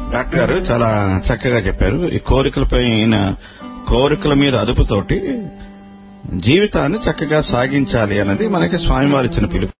Doctor గారు చాలా చక్కగా చెప్పారు. ఈ కోరికల మీద అదుపుతోటి జీవితాన్ని చక్కగా సాగించాలి అన్నది మనకి స్వామివారు ఇచ్చిన పిలుపు.